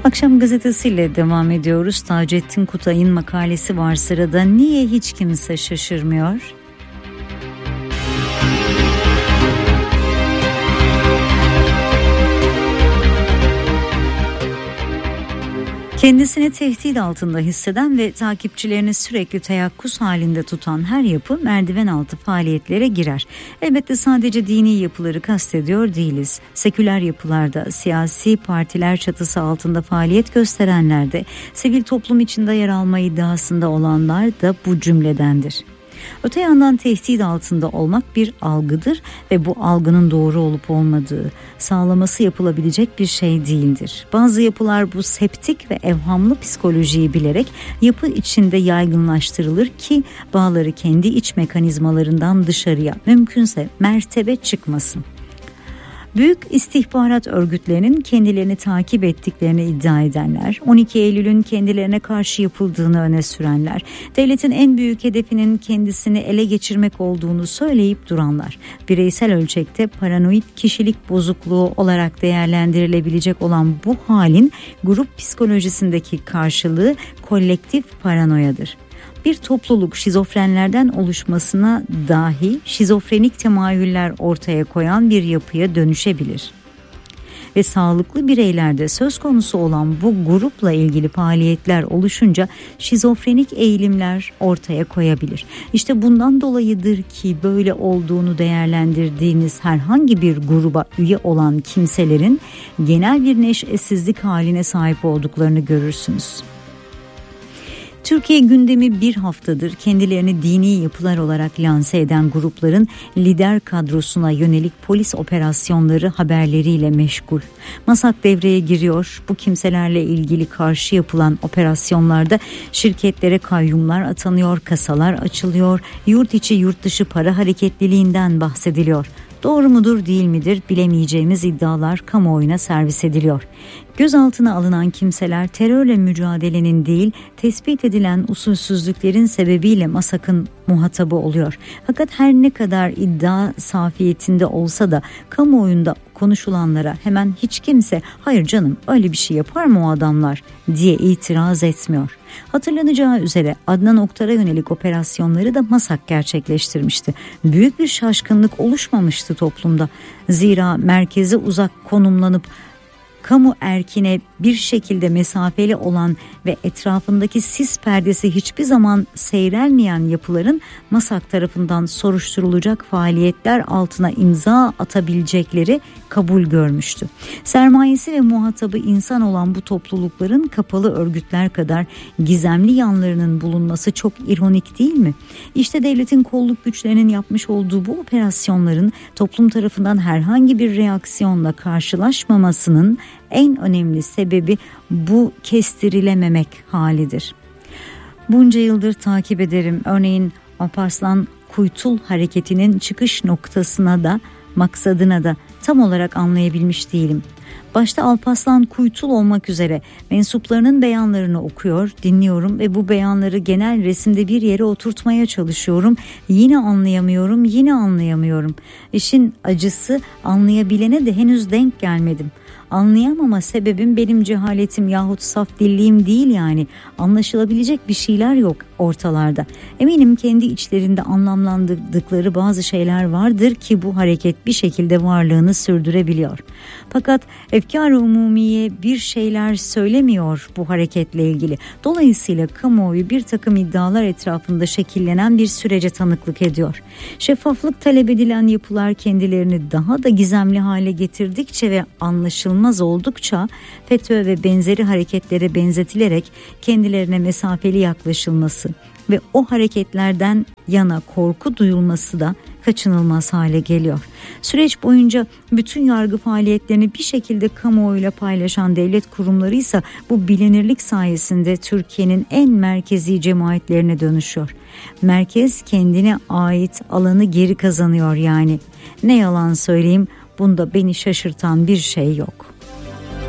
Akşam gazetesiyle devam ediyoruz. Taceddin Kutay'ın makalesi var sırada. Niye hiç kimse şaşırmıyor? Kendisini tehdit altında hisseden ve takipçilerini sürekli teyakkuz halinde tutan her yapı merdiven altı faaliyetlere girer. Elbette sadece dini yapıları kastediyor değiliz. Seküler yapılarda, siyasi partiler çatısı altında faaliyet gösterenler de, sivil toplum içinde yer alma iddiasında olanlar da bu cümledendir. Öte yandan tehdit altında olmak bir algıdır ve bu algının doğru olup olmadığı sağlaması yapılabilecek bir şey değildir. Bazı yapılar bu septik ve evhamlı psikolojiyi bilerek yapı içinde yaygınlaştırılır ki bağları kendi iç mekanizmalarından dışarıya, mümkünse mertebe çıkmasın. Büyük istihbarat örgütlerinin kendilerini takip ettiklerini iddia edenler, 12 Eylül'ün kendilerine karşı yapıldığını öne sürenler, devletin en büyük hedefinin kendisini ele geçirmek olduğunu söyleyip duranlar, bireysel ölçekte paranoid kişilik bozukluğu olarak değerlendirilebilecek olan bu halin grup psikolojisindeki karşılığı kolektif paranoyadır. Bir topluluk şizofrenlerden oluşmasına dahi şizofrenik temayüller ortaya koyan bir yapıya dönüşebilir. Ve sağlıklı bireylerde söz konusu olan bu grupla ilgili faaliyetler oluşunca şizofrenik eğilimler ortaya koyabilir. İşte bundan dolayıdır ki böyle olduğunu değerlendirdiğiniz herhangi bir gruba üye olan kimselerin genel bir neşesizlik haline sahip olduklarını görürsünüz. Türkiye gündemi bir haftadır kendilerini dini yapılar olarak lanse eden grupların lider kadrosuna yönelik polis operasyonları haberleriyle meşgul. MASAK devreye giriyor. Bu kimselerle ilgili karşı yapılan operasyonlarda şirketlere kayyumlar atanıyor, kasalar açılıyor, yurt içi yurt dışı para hareketliliğinden bahsediliyor. Doğru mudur değil midir bilemeyeceğimiz iddialar kamuoyuna servis ediliyor. Gözaltına alınan kimseler terörle mücadelenin değil, tespit edilen usulsüzlüklerin sebebiyle MASAK'ın muhatabı oluyor. Fakat her ne kadar iddia safiyetinde olsa da kamuoyunda konuşulanlara hemen hiç kimse "hayır canım öyle bir şey yapar mı o adamlar" diye itiraz etmiyor. Hatırlanacağı üzere Adnan Oktar'a yönelik operasyonları da MASAK gerçekleştirmişti. Büyük bir şaşkınlık oluşmamıştı toplumda. Zira merkeze uzak konumlanıp kamu erkine bir şekilde mesafeli olan ve etrafındaki sis perdesi hiçbir zaman seyrelmeyen yapıların MASAK tarafından soruşturulacak faaliyetler altına imza atabilecekleri kabul görmüştü. Sermayesi ve muhatabı insan olan bu toplulukların kapalı örgütler kadar gizemli yanlarının bulunması çok ironik değil mi? İşte devletin kolluk güçlerinin yapmış olduğu bu operasyonların toplum tarafından herhangi bir reaksiyonla karşılaşmamasının en önemli sebebi bu kestirilememek halidir. Bunca yıldır takip ederim. Örneğin Alparslan Kuytul hareketinin çıkış noktasına da maksadına da tam olarak anlayabilmiş değilim. Başta Alparslan Kuytul olmak üzere mensuplarının beyanlarını okuyor, dinliyorum ve bu beyanları genel resimde bir yere oturtmaya çalışıyorum. Yine anlayamıyorum. İşin acısı anlayabilene de henüz denk gelmedim. Anlayamama sebebim benim cehaletim yahut saf dilliğim değil yani. Anlaşılabilecek bir şeyler yok ortalarda. Eminim kendi içlerinde anlamlandırdıkları bazı şeyler vardır ki bu hareket bir şekilde varlığını sürdürebiliyor. Fakat efkar-ı umumiye bir şeyler söylemiyor bu hareketle ilgili. Dolayısıyla kamuoyu bir takım iddialar etrafında şekillenen bir sürece tanıklık ediyor. Şeffaflık talep edilen yapılar kendilerini daha da gizemli hale getirdikçe ve anlaşılmaz oldukça FETÖ ve benzeri hareketlere benzetilerek kendilerine mesafeli yaklaşılması ve o hareketlerden yana korku duyulması da kaçınılmaz hale geliyor. Süreç boyunca bütün yargı faaliyetlerini bir şekilde kamuoyuyla paylaşan devlet kurumları ise bu bilinirlik sayesinde Türkiye'nin en merkezi cemaatlerine dönüşüyor. Merkez kendine ait alanı geri kazanıyor yani. Ne yalan söyleyeyim, bunda beni şaşırtan bir şey yok.